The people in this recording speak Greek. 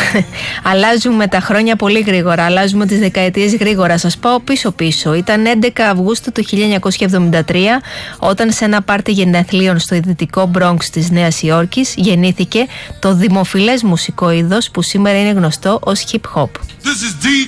Αλλάζουμε τα χρόνια πολύ γρήγορα, αλλάζουμε τις δεκαετίες γρήγορα. Σας πάω πίσω. Ήταν 11 Αυγούστου του 1973, όταν σε ένα πάρτι γενεθλίων στο δυτικό Bronx της Νέας Υόρκης γεννήθηκε το δημοφιλές μουσικό είδος που σήμερα είναι γνωστό ως hip hop.